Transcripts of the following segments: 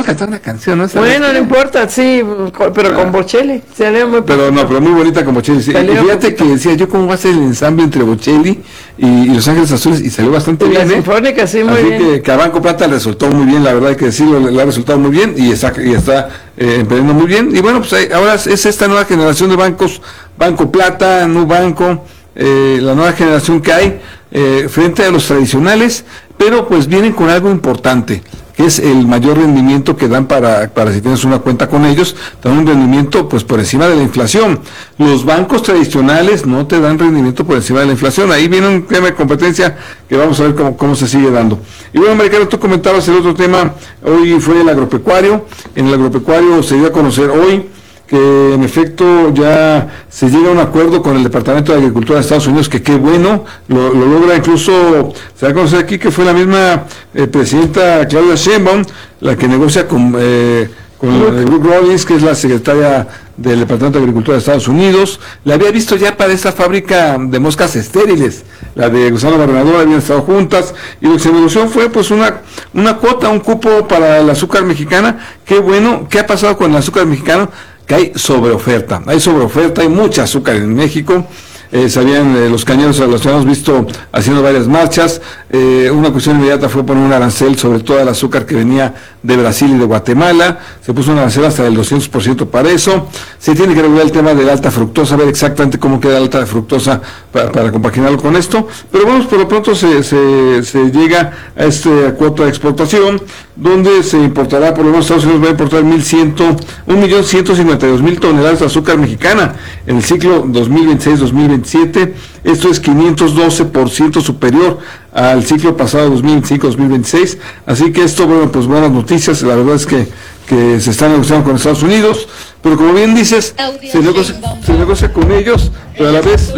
a cantar una canción, ¿no? Bueno, no importa, sí, pero con Bocelli. Pero muy bonita con Bocelli. Sí. Y fíjate que decía yo cómo va a ser el ensamble entre Bocelli y Los Ángeles Azules, y salió bastante bien. La sinfónica, sí, muy bien. Así que a Banco Plata le resultó muy bien, la verdad hay que decirlo, le ha resultado muy bien y está emprendiendo muy bien. Y bueno, pues ahora es esta nueva generación de bancos, Banco Plata, Nubanco, la nueva generación que hay frente a los tradicionales, pero pues vienen con algo importante, que es el mayor rendimiento que dan para si tienes una cuenta con ellos, dan un rendimiento pues por encima de la inflación. Los bancos tradicionales no te dan rendimiento por encima de la inflación. Ahí viene un tema de competencia que vamos a ver cómo se sigue dando. Y bueno, Maricarmen, tú comentabas el otro tema, hoy fue el agropecuario. En el agropecuario se dio a conocer hoy que en efecto ya se llega a un acuerdo con el Departamento de Agricultura de Estados Unidos, que qué bueno, lo logra. Incluso se va a conocer aquí que fue la misma presidenta Claudia Sheinbaum la que negocia con Brooke Rollins, que es la secretaria del Departamento de Agricultura de Estados Unidos. La había visto ya para esta fábrica de moscas estériles, la de Gusano Barrenador, habían estado juntas, y lo que se negoció fue pues una cuota, un cupo para el azúcar mexicana. Qué bueno. ¿Qué ha pasado con el azúcar mexicano? Que hay sobreoferta, hay mucha azúcar en México. Sabían los cañeros, los hemos visto haciendo varias marchas. Una cuestión inmediata fue poner un arancel sobre todo el azúcar que venía de Brasil y de Guatemala. Se puso un arancel hasta del 200% para eso. Se tiene que regular el tema de la alta fructosa, ver exactamente cómo queda la alta fructosa para compaginarlo con esto. Pero bueno, por lo pronto se llega a esta cuota de exportación, donde se importará, por lo menos Estados Unidos va a importar 1.152.000 toneladas de azúcar mexicana en el ciclo 2026-2027. Esto es 512% superior al ciclo pasado 2025-2026. Así que esto, bueno, pues buenas noticias. La verdad es que se están negociando con Estados Unidos, pero como bien dices, se negocia con ellos, pero a la vez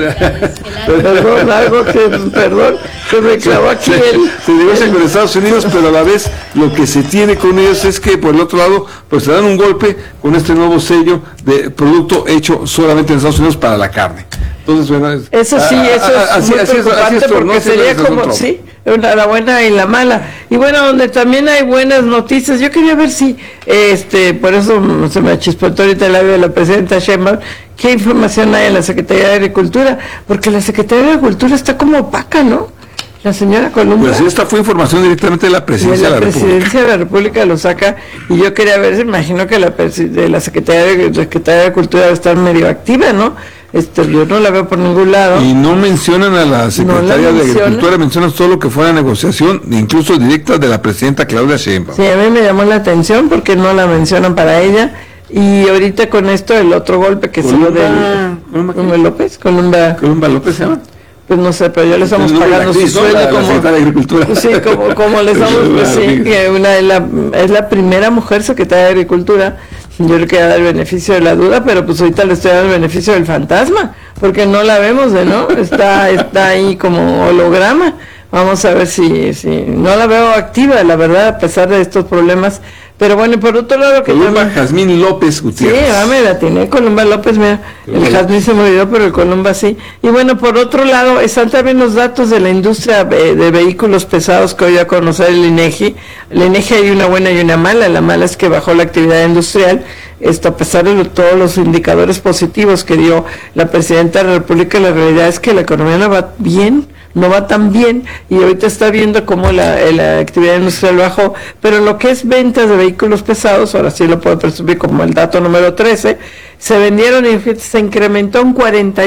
perdón, se me clavó aquí se negocia con Estados Unidos, pero a la vez lo que se tiene con ellos es que por el otro lado pues se dan un golpe con este nuevo sello de producto hecho solamente en Estados Unidos para la carne. Entonces, bueno, eso sí, así es porque ¿no? Sería como, sí, la buena y la mala. Y bueno, donde también hay buenas noticias, yo quería ver si, por eso se me chispotó ahorita el labio de la presidenta Sheinbaum, qué información hay en la Secretaría de Agricultura, porque la Secretaría de Agricultura está como opaca, ¿no? La señora Columba. Pues esta fue información directamente de la Presidencia de la República. La Presidencia de la República lo saca, y yo quería ver, imagino que la Secretaría de Agricultura debe estar medio activa, ¿no? Yo no la veo por ningún lado. Y no mencionan a la Secretaría de Agricultura, mencionan todo lo que fue la negociación, incluso directa de la presidenta Claudia Sheinbaum. Sí, a mí me llamó la atención porque no la mencionan para ella. Y ahorita con esto, el otro golpe que se dio de Columba López. Columba López se llama. Pues no sé, pero ya le estamos pagando su sueldo como secretaria de Agricultura. Pues sí, como le estamos, pues sí, que es la primera mujer secretaria de Agricultura. Yo le quería dar el beneficio de la duda, pero pues ahorita le estoy dando el beneficio del fantasma, porque no la vemos, ¿no? Está ahí como holograma. Vamos a ver si no la veo activa, la verdad, a pesar de estos problemas. Pero bueno, y por otro lado que Columba Jazmín López Gutiérrez. Sí, me la tiene Columba López, mira, el Jazmín se me olvidó, pero el Columba sí. Y bueno, por otro lado, están también los datos de la industria de vehículos pesados que hoy a conocer el INEGI. El INEGI hay una buena y una mala. La mala es que bajó la actividad industrial, a pesar de todos los indicadores positivos que dio la Presidenta de la República. La realidad es que la economía no va bien, no va tan bien, y ahorita está viendo cómo la actividad industrial bajó, pero lo que es ventas de vehículos pesados, ahora sí lo puedo presumir como el dato número 13, se vendieron y se incrementó un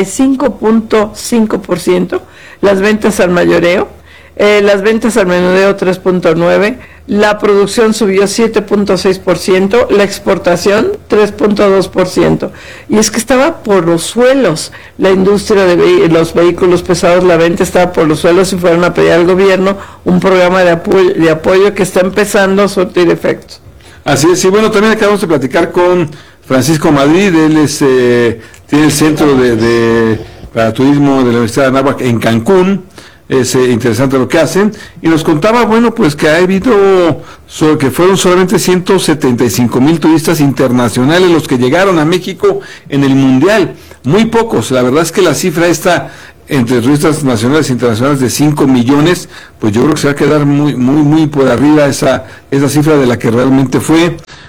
45.5%, las ventas al mayoreo, las ventas al menudeo 3.9%, la producción subió 7.6%, la exportación 3.2%. Y es que estaba por los suelos la industria de los vehículos pesados, la venta estaba por los suelos, y fueron a pedir al gobierno un programa de apoyo que está empezando a surtir efectos. Así es, y bueno, también acabamos de platicar con Francisco Madrid. Él tiene el centro para turismo de la Universidad de Anáhuac en Cancún. Es interesante lo que hacen, y nos contaba, bueno, pues que ha habido, que fueron solamente 175,000 turistas internacionales los que llegaron a México en el Mundial, muy pocos. La verdad es que la cifra esta entre turistas nacionales e internacionales de 5 millones, pues yo creo que se va a quedar muy por arriba esa cifra de la que realmente fue.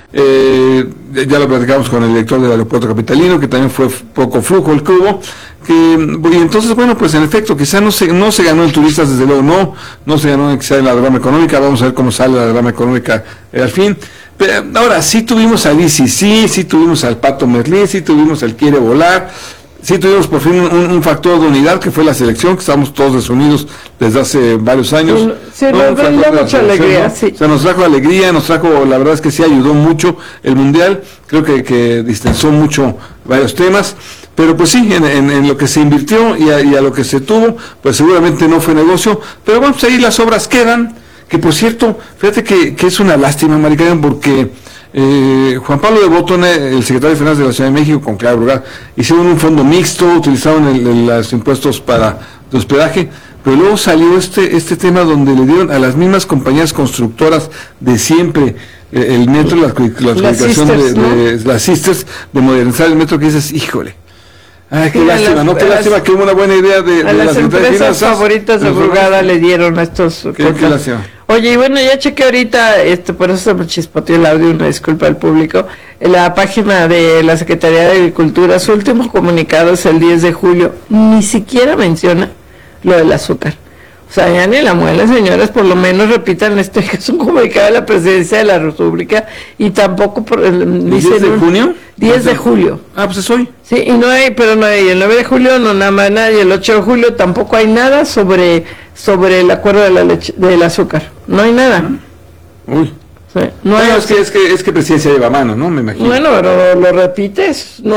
Ya lo platicamos con el director del aeropuerto capitalino, que también fue poco flujo el que hubo, y entonces, bueno, pues en efecto, quizá no se ganó en turistas, desde luego no se ganó quizá en la derrama económica. Vamos a ver cómo sale la derrama económica al fin. Pero ahora sí tuvimos al ICC, sí tuvimos al Pato Merlí, sí tuvimos al Quiere Volar, sí tuvimos por fin un factor de unidad, que fue la selección, que estamos todos desunidos desde hace varios años. Sí, nos dio mucha alegría, sí. O sea, nos trajo alegría, la verdad es que sí ayudó mucho el Mundial, creo que distensó mucho varios temas, pero pues sí, en lo que se invirtió y a lo que se tuvo, pues seguramente no fue negocio, pero bueno, pues ahí las obras quedan, que por cierto, fíjate que es una lástima, Maricarmen, porque Juan Pablo de Botton, el secretario de Finanzas de la Ciudad de México, con Clara Brugada, hicieron un fondo mixto, utilizaron los impuestos para el hospedaje, pero luego salió este tema donde le dieron a las mismas compañías constructoras de siempre el metro, la adjudicación de las sisters, de modernizar el metro, que dices, híjole. Ay, qué lástima, qué lástima, que hubo una buena idea de las empresas favoritas de Brugada le dieron a estos. Qué lástima. Oye, y bueno, ya chequé ahorita, por eso se me chispoteó el audio, una disculpa al público, la página de la Secretaría de Agricultura, su último comunicado es el 10 de julio, ni siquiera menciona lo del azúcar. O sea, ya ni la muela, señores, por lo menos repitan esto, que es un comunicado de la Presidencia de la República, y tampoco dicen... ¿10 de junio? 10 de julio. Ah, pues es hoy. Sí, y no hay, el 9 de julio no nada más nada, y el 8 de julio tampoco hay nada sobre el acuerdo de la leche, del azúcar. No hay nada. Uy. Sí, no hay, es que Presidencia lleva mano, ¿no? Me imagino. Bueno, pero lo repites, ¿no?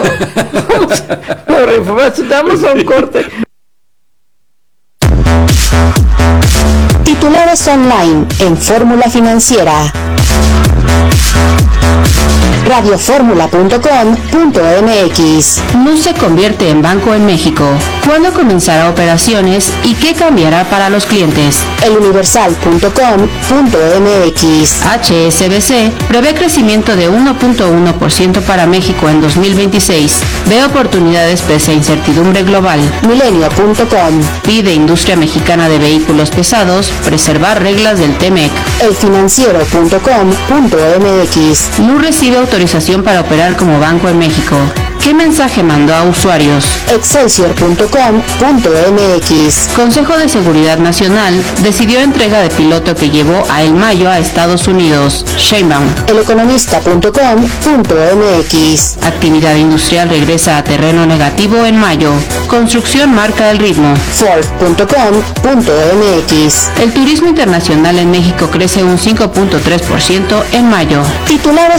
Damos a un corte. Titulares online en Fórmula Financiera. radioformula.com.mx. NU se convierte en banco en México. ¿Cuándo comenzará operaciones y qué cambiará para los clientes? eluniversal.com.mx. HSBC prevé crecimiento de 1.1% para México en 2026. Ve oportunidades pese a incertidumbre global. Milenio.com. Pide Industria Mexicana de Vehículos Pesados preservar reglas del TEMEC. elfinanciero.com.mx. NU recibe autorización para operar como banco en México. ¿Qué mensaje mandó a usuarios? Excelsior.com.mx. Consejo de Seguridad Nacional decidió entrega de piloto que llevó a El Mayo a Estados Unidos. Sheinbaum. Eleconomista.com.mx. Actividad industrial regresa a terreno negativo en mayo. Construcción marca el ritmo. Ford.com.mx. El turismo internacional en México crece un 5.3% en mayo. Titulares